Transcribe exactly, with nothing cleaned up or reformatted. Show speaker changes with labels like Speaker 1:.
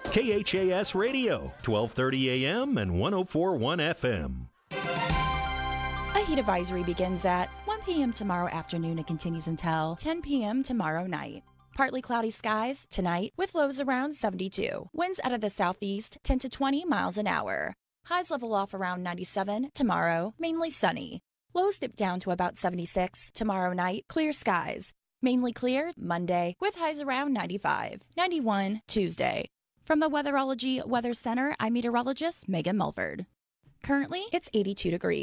Speaker 1: K H A S Radio, twelve thirty A M and one oh four point one F M.
Speaker 2: A heat advisory begins at one p.m. tomorrow afternoon and continues until ten p.m. tomorrow night. Partly cloudy skies tonight with lows around seventy-two. Winds out of the southeast ten to twenty miles an hour. Highs level off around ninety-seven tomorrow, mainly sunny. Lows dip down to about seventy-six tomorrow night, clear skies. Mainly clear Monday with highs around ninety-five, ninety-one Tuesday. From the Weatherology Weather Center, I'm meteorologist Megan Mulford. Currently, it's eighty-two degrees.